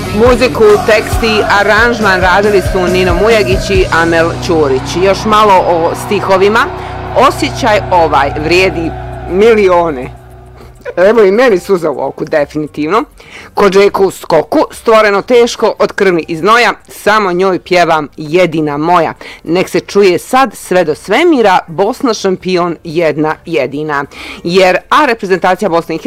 Muziku, tekst i aranžman radili su Nino Mujagić i Amel Ćurić. Još malo o stihovima. Osjećaj ovaj vrijedi milione. Evo i meni suza u oku, definitivno. Ko džeku u skoku, stvoreno teško od krvi i znoja, samo njoj pjevam jedina moja. Nek se čuje sad sve do svemira, Bosna šampion jedna jedina. Jer reprezentacija Bosne i